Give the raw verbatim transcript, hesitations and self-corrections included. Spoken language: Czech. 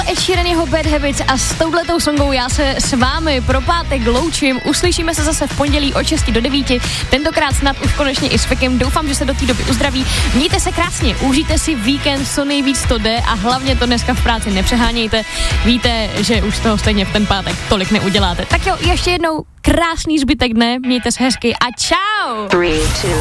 Ed Sheeran, jeho Bad Habits a s touhletou songou já se s vámi pro pátek loučím. Uslyšíme se zase v pondělí od šesti do devíti. Tentokrát snad už konečně i s Fekem. Doufám, že se do té doby uzdraví. Mějte se krásně, užijte si víkend, co nejvíc to jde a hlavně to dneska v práci nepřehánějte. Víte, že už toho stejně v ten pátek tolik neuděláte. Tak jo, ještě jednou krásný zbytek dne, mějte se hezky a čau!